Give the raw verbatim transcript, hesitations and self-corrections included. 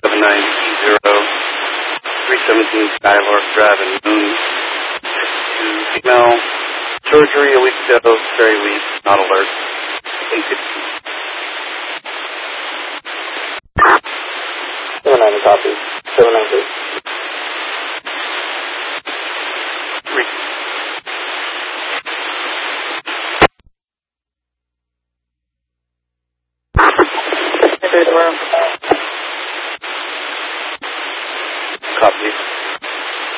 seven nine zero, three seventeen Skylark Drive in Moon. Two female. Surgery a week ago, very weak, not alert. Thank you. seven nine copy. seven nine three. Three. Through the room.